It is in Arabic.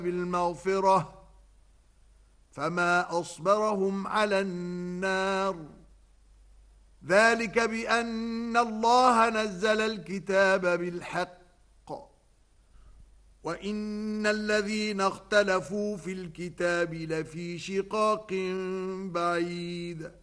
بالمغفرة فما أصبرهم على النار ذلك بأن الله نزل الكتاب بالحق وإن الذين اختلفوا في الكتاب لفي شقاق بعيد